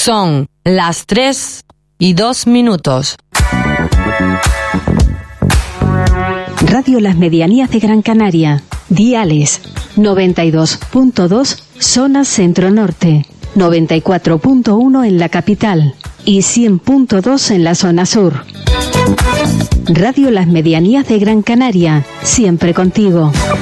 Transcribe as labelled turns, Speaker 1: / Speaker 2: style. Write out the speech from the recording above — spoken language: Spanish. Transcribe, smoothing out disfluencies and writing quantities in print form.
Speaker 1: Son las 3:02.
Speaker 2: Radio Las Medianías de Gran Canaria. Diales 92.2 zona centro-norte, 94.1 en la capital y 100.2 en la zona sur. Radio Las Medianías de Gran Canaria, siempre contigo.